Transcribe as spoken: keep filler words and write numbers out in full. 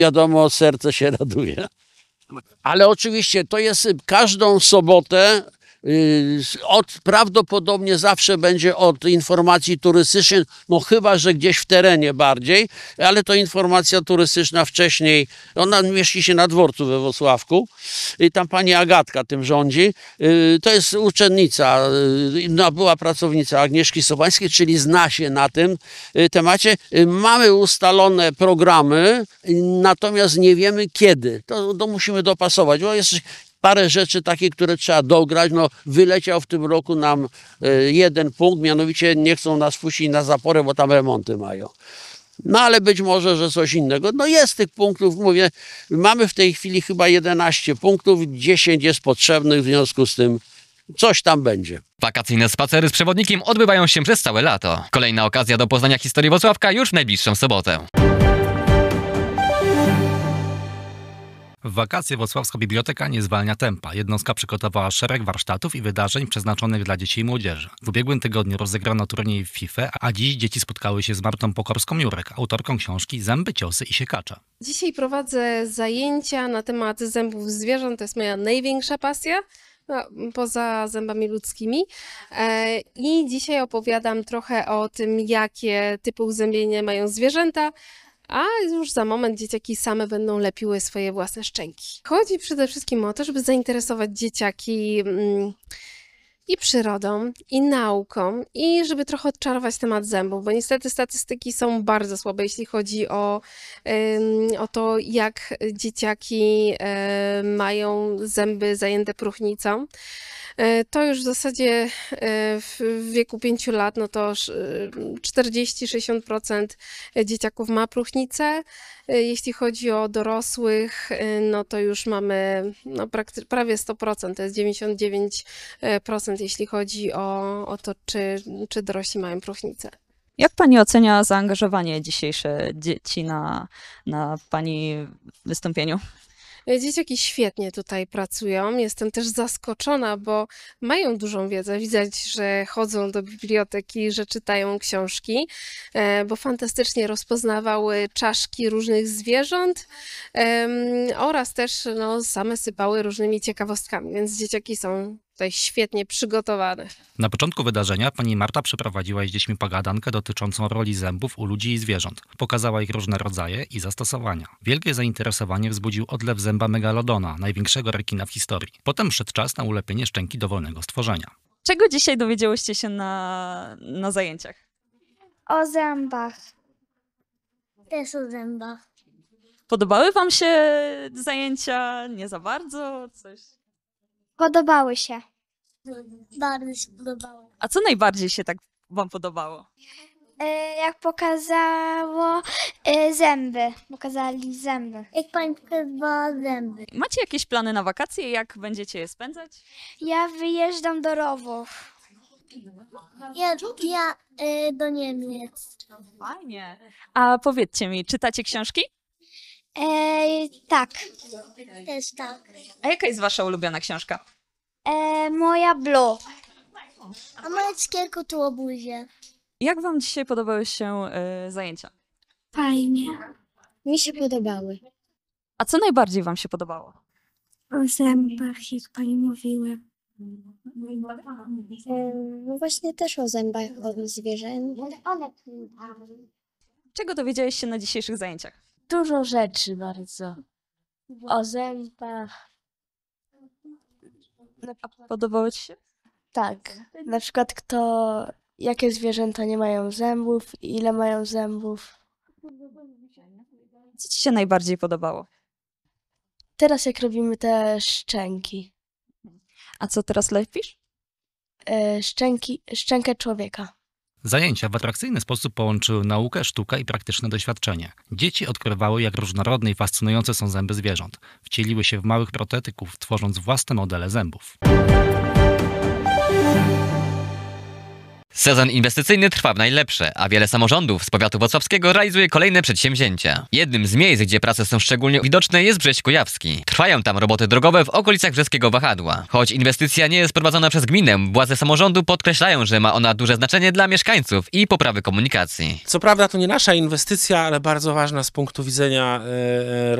Wiadomo, serce się raduje. Ale oczywiście to jest każdą sobotę, od, prawdopodobnie zawsze będzie od informacji turystycznej, no chyba, że gdzieś w terenie bardziej, ale to informacja turystyczna wcześniej, ona mieści się na dworcu we Włocławku i tam pani Agatka tym rządzi. To jest uczennica, no, była pracownica Agnieszki Sobańskiej, czyli zna się na tym temacie. Mamy ustalone programy, natomiast nie wiemy kiedy. To, to musimy dopasować, bo jest parę rzeczy takie, które trzeba dograć. No, wyleciał w tym roku nam jeden punkt, mianowicie nie chcą nas puścić na Zaporę, bo tam remonty mają. No ale być może, że coś innego. No jest tych punktów, mówię, mamy w tej chwili chyba jedenaście punktów, dziesięć jest potrzebnych, w związku z tym coś tam będzie. Wakacyjne spacery z przewodnikiem odbywają się przez całe lato. Kolejna okazja do poznania historii Włocławka już w najbliższą sobotę. W wakacje Włocławska Biblioteka nie zwalnia tempa. Jednostka przygotowała szereg warsztatów i wydarzeń przeznaczonych dla dzieci i młodzieży. W ubiegłym tygodniu rozegrano turniej w FIFA, a dziś dzieci spotkały się z Martą Pokorską-Jurek, autorką książki Zęby, ciosy i siekacze. Dzisiaj prowadzę zajęcia na temat zębów zwierząt. To jest moja największa pasja, no, poza zębami ludzkimi. E, I dzisiaj opowiadam trochę o tym, jakie typy uzębienia mają zwierzęta, a już za moment dzieciaki same będą lepiły swoje własne szczęki. Chodzi przede wszystkim o to, żeby zainteresować dzieciaki mm, i przyrodą, i nauką, i żeby trochę odczarować temat zębów, bo niestety statystyki są bardzo słabe, jeśli chodzi o, ym, o to, jak dzieciaki y, mają zęby zajęte próchnicą. To już w zasadzie w wieku pięciu lat, no to czterdzieści do sześćdziesięciu procent dzieciaków ma próchnicę. Jeśli chodzi o dorosłych, no to już mamy no prawie sto procent, to jest dziewięćdziesiąt dziewięć procent, jeśli chodzi o, o to, czy, czy dorośli mają próchnicę. Jak pani ocenia zaangażowanie dzisiejsze dzieci na, na pani wystąpieniu? Dzieciaki świetnie tutaj pracują. Jestem też zaskoczona, bo mają dużą wiedzę. Widać, że chodzą do biblioteki, że czytają książki, bo fantastycznie rozpoznawały czaszki różnych zwierząt oraz też no, same sypały różnymi ciekawostkami, więc dzieciaki są tutaj świetnie przygotowane. Na początku wydarzenia pani Marta przeprowadziła z dziećmi pogadankę dotyczącą roli zębów u ludzi i zwierząt. Pokazała ich różne rodzaje i zastosowania. Wielkie zainteresowanie wzbudził odlew zęba megalodona, największego rekina w historii. Potem przyszedł czas na ulepienie szczęki dowolnego stworzenia. Czego dzisiaj dowiedziałyście się na, na zajęciach? O zębach. Też o zębach. Podobały wam się zajęcia? Nie za bardzo? Coś? Podobały się. Bardzo się podobało. A co najbardziej się tak wam podobało? E, jak pokazało e, zęby. Pokazali zęby. Jak pani pokazała zęby. Macie jakieś plany na wakacje? Jak będziecie je spędzać? Ja wyjeżdżam do Rowów. Ja, ja e, do Niemiec. Fajnie. A powiedzcie mi, czytacie książki? E, tak. Też tak. A jaka jest wasza ulubiona książka? E, moja Blue. A moja cukierku tu obuzie. Jak wam dzisiaj podobały się y, zajęcia? Fajnie. Mi się podobały. A co najbardziej wam się podobało? O zębach, jak pani mówiła. No właśnie też o zębach, o zwierzęt. Czego dowiedziałeś się na dzisiejszych zajęciach? Dużo rzeczy bardzo. O zębach. A podobało ci się? Tak. Na przykład kto, jakie zwierzęta nie mają zębów i ile mają zębów. Co ci się najbardziej podobało? Teraz jak robimy te szczęki. A co teraz lepisz? E, szczęki, szczękę człowieka. Zajęcia w atrakcyjny sposób połączyły naukę, sztukę i praktyczne doświadczenie. Dzieci odkrywały, jak różnorodne i fascynujące są zęby zwierząt. Wcieliły się w małych protetyków, tworząc własne modele zębów. Sezon inwestycyjny trwa w najlepsze, a wiele samorządów z powiatu wrocławskiego realizuje kolejne przedsięwzięcia. Jednym z miejsc, gdzie prace są szczególnie widoczne, jest Brześć Kujawski. Trwają tam roboty drogowe w okolicach Brzeskiego Wahadła. Choć inwestycja nie jest prowadzona przez gminę, władze samorządu podkreślają, że ma ona duże znaczenie dla mieszkańców i poprawy komunikacji. Co prawda to nie nasza inwestycja, ale bardzo ważna z punktu widzenia e,